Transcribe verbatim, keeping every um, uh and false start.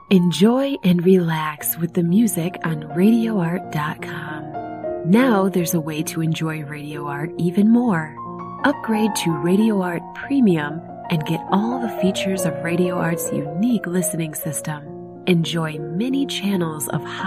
Enjoy and relax with the music on radio art dot com. Now there's a way to enjoy Radio Art even more. Upgrade to Radio Art Premium and get all the features of Radio Art's unique listening system. Enjoy many channels of high